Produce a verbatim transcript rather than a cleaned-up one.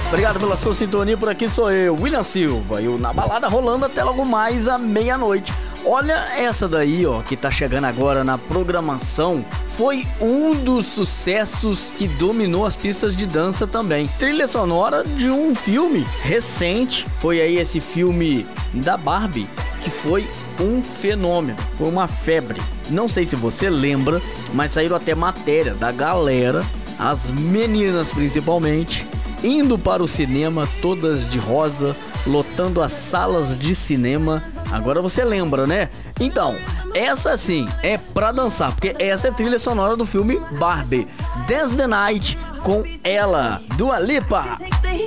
Obrigado pela sua sintonia, por aqui sou eu, William Silva, e o Na Balada rolando até logo mais à meia-noite. Olha essa daí, ó, que tá chegando agora na programação. Foi um dos sucessos que dominou as pistas de dança também. Trilha sonora de um filme recente. Foi aí esse filme da Barbie, que foi um fenômeno, foi uma febre. Não sei se você lembra, mas saíram até matéria da galera, as meninas principalmente, indo para o cinema todas de rosa, lotando as salas de cinema. Agora você lembra, né? Então, essa sim é pra dançar, porque essa é a trilha sonora do filme Barbie. Dance the Night com ela, Dua Lipa.